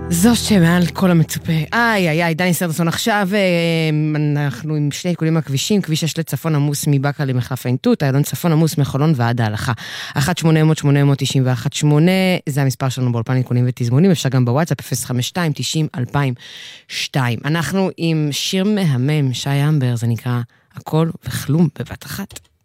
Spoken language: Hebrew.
זו שמעל כל המצופה. איי, דני סרדסון עכשיו, אנחנו עם שני עיקולים מהכבישים, כביש 6 לצפון עמוס מבקה למחלף העינתות, איילון צפון עמוס מחולון ועד ההלכה. 1-800-891-8, זה המספר שלנו באולפן עיקולים ותזמונים, אפשר גם בוואטסאפ 052-90-2002. אנחנו עם שיר מהמם, שי אמבר, זה נקרא הכל וכלום בבת אחת.